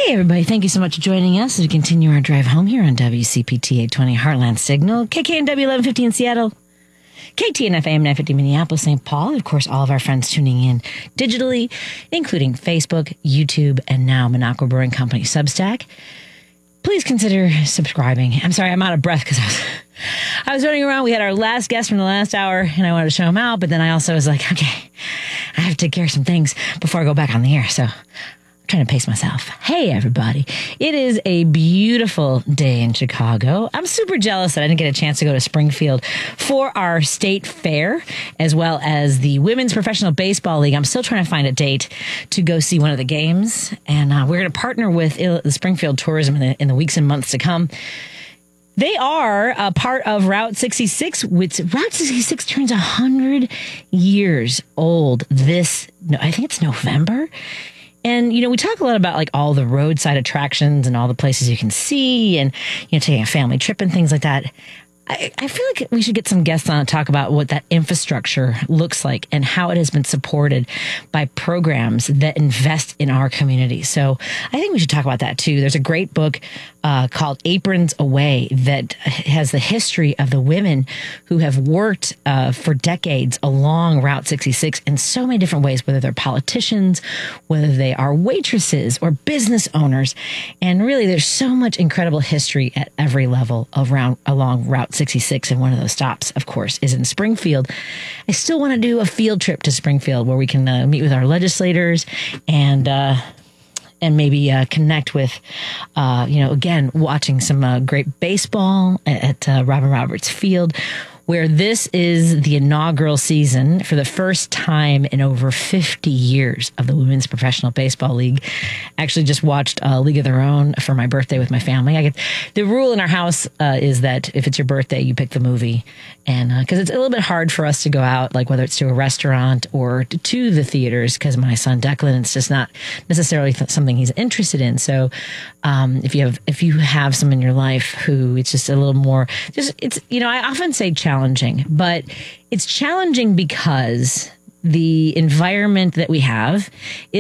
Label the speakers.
Speaker 1: Hey, everybody. Thank you so much for joining us as we continue our drive home here on WCPT 820 Heartland Signal, KKNW 1150 in Seattle, KTNF AM 950 Minneapolis, St. Paul, and of course, all of our friends tuning in digitally, including Facebook, YouTube, and now Minocqua Brewing Company Substack. Please consider subscribing. I'm sorry, I'm out of breath because I was running around. We had our last guest from the last hour, and I wanted to show him out, but then I also was like, okay, I have to take care of some things before I go back on the air, so trying to pace myself. Hey, everybody. It is a beautiful day in Chicago. I'm super jealous that I didn't get a chance to go to Springfield for our state fair, as well as the Women's Professional Baseball League. I'm still trying to find a date to go see one of the games, and we're going to partner with the Springfield Tourism in the weeks and months to come. They are a part of Route 66, which Route 66 turns 100 years old I think it's November. And, you know, we talk a lot about like all the roadside attractions and all the places you can see and, you know, taking a family trip and things like that. I feel like we should get some guests on to talk about what that infrastructure looks like and how it has been supported by programs that invest in our community. So I think we should talk about that too. There's a great book called Aprons Away that has the history of the women who have worked for decades along Route 66 in so many different ways, whether they're politicians, whether they are waitresses or business owners. And really, there's so much incredible history at every level along Route 66, and one of those stops, of course, is in Springfield. I still want to do a field trip to Springfield where we can meet with our legislators and maybe connect with, again, watching some great baseball at Robin Roberts Field, where this is the inaugural season for the first time in over 50 years of the Women's Professional Baseball League. Actually just watched a League of Their Own for my birthday with my family. The rule in our house is that if it's your birthday, you pick the movie. And because it's a little bit hard for us to go out, like whether it's to a restaurant or to the theaters, because my son Declan, it's just not necessarily something he's interested in. So if you have someone in your life who it's just a little more, I often say challenging, but it's challenging because the environment that we have